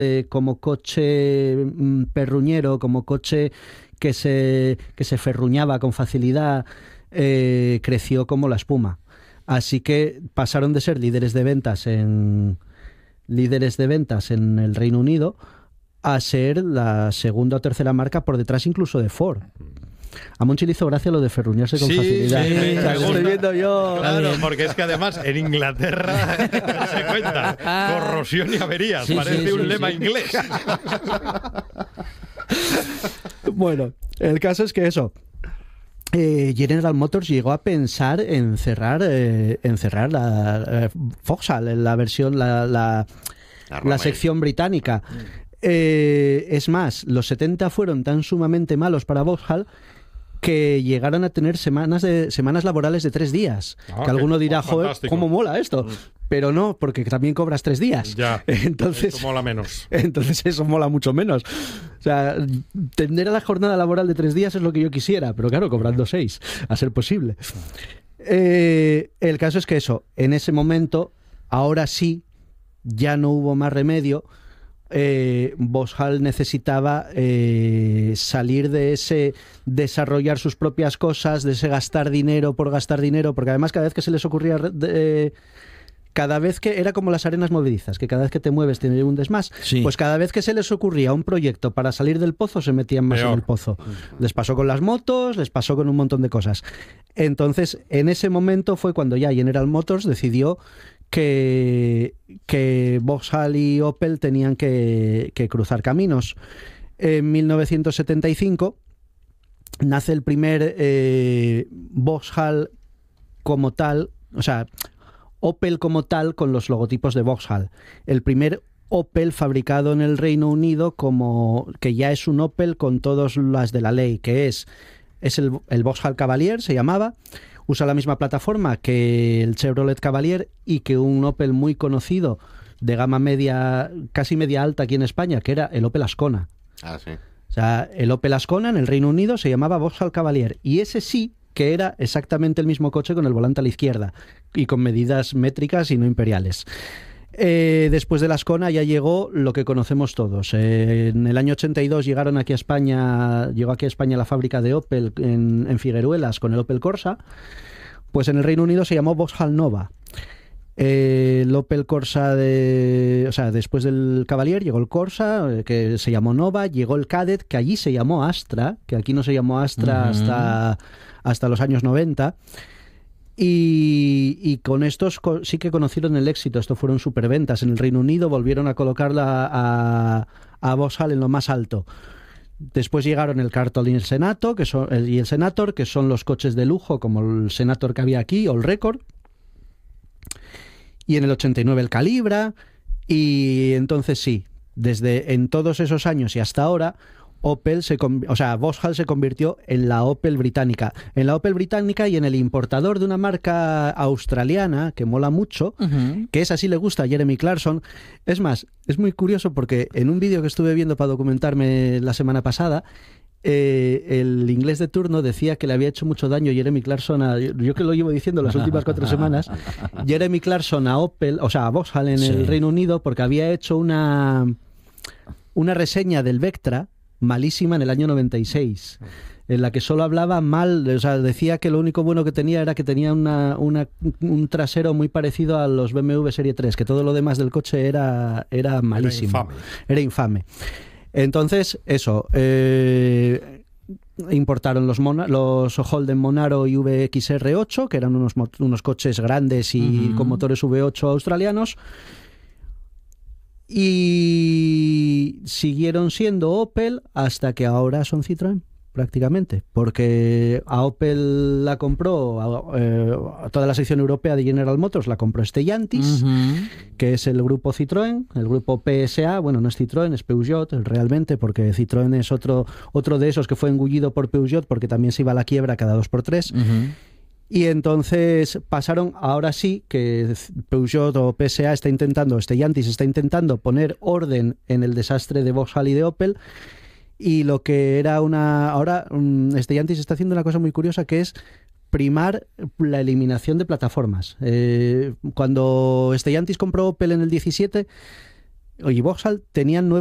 como coche perruñero, como coche que se ferruñaba con facilidad, creció como la espuma. Así que pasaron de ser líderes de ventas en el Reino Unido a ser la segunda o tercera marca por detrás incluso de Ford. A Monchi le hizo gracia lo de ferruñarse con facilidad. Sí, o sea, estoy viendo yo. Claro, porque es que además en Inglaterra se cuenta corrosión y averías. Parece un lema inglés. Bueno, el caso es que eso. General Motors llegó a pensar en cerrar la Vauxhall, en la versión, la sección británica. Es más, los 70 fueron tan sumamente malos para Vauxhall que llegaron a tener semanas laborales de 3 días. Que alguno dirá, joder, ¿cómo mola esto? Pero no, porque también cobras 3 días. Ya, entonces, eso mola menos. Entonces eso mola mucho menos. O sea, tener a la jornada laboral de 3 días es lo que yo quisiera, pero claro, cobrando 6, a ser posible. El caso es que eso, en ese momento, ahora sí, ya no hubo más remedio. Vauxhall necesitaba salir de ese desarrollar sus propias cosas, de ese gastar dinero, porque además cada vez que se les ocurría cada vez que era como las arenas movedizas, que cada vez que te mueves te hundes más, pues cada vez que se les ocurría un proyecto para salir del pozo se metían más en el pozo. Les pasó con las motos, les pasó con un montón de cosas. Entonces, en ese momento fue cuando ya General Motors decidió que Vauxhall y Opel tenían que cruzar caminos. En 1975 nace el primer Vauxhall como tal, o sea, Opel como tal con los logotipos de Vauxhall. El primer Opel fabricado en el Reino Unido que ya es un Opel con todas las de la ley, que es el Vauxhall Cavalier, se llamaba. Usa la misma plataforma que el Chevrolet Cavalier y que un Opel muy conocido de gama media, casi media alta aquí en España, que era el Opel Ascona. Ah, sí. O sea, el Opel Ascona en el Reino Unido se llamaba Vauxhall Cavalier y ese sí que era exactamente el mismo coche con el volante a la izquierda y con medidas métricas y no imperiales. Después de la Ascona ya llegó lo que conocemos todos. En el año 82 llegó aquí a España la fábrica de Opel en Figueruelas con el Opel Corsa. Pues en el Reino Unido se llamó Vauxhall Nova. El Opel Corsa después del Cavalier llegó el Corsa, que se llamó Nova, llegó el Kadett, que allí se llamó Astra, que aquí no se llamó Astra hasta los años 90. Y con estos sí que conocieron el éxito. Esto fueron superventas. En el Reino Unido volvieron a colocarla a Vauxhall en lo más alto. Después llegaron el Cartel y el Senator, que son los coches de lujo, como el Senator que había aquí, o el Record. Y en el 89 el Calibra. Y entonces sí, desde en todos esos años y hasta ahora, Vauxhall se convirtió en la Opel británica. En la Opel británica y en el importador de una marca australiana que mola mucho, que esa sí le gusta a Jeremy Clarkson. Es más, es muy curioso porque en un vídeo que estuve viendo para documentarme la semana pasada, el inglés de turno decía que le había hecho mucho daño Jeremy Clarkson yo que lo llevo diciendo las últimas 4 semanas, Jeremy Clarkson a Opel, o sea, a Vauxhall en el Reino Unido, porque había hecho una reseña del Vectra malísima en el año 96, en la que solo hablaba mal, o sea, decía que lo único bueno que tenía era que tenía un trasero muy parecido a los BMW Serie 3, que todo lo demás del coche era malísimo. Era infame. Entonces, eso, importaron los Holden Monaro y VXR8, que eran unos coches grandes y con motores V8 australianos. Y siguieron siendo Opel hasta que ahora son Citroën, prácticamente, porque a Opel la compró toda la sección europea de General Motors, la compró Stellantis, que es el grupo Citroën, el grupo PSA. Bueno, no es Citroën, es Peugeot realmente, porque Citroën es otro de esos que fue engullido por Peugeot porque también se iba a la quiebra cada 2x3. Y entonces pasaron, ahora sí, que Peugeot o PSA Stellantis está intentando poner orden en el desastre de Vauxhall y de Opel. Y lo que era ahora Stellantis está haciendo una cosa muy curiosa, que es primar la eliminación de plataformas. Cuando Stellantis compró Opel en el 17, y Vauxhall tenían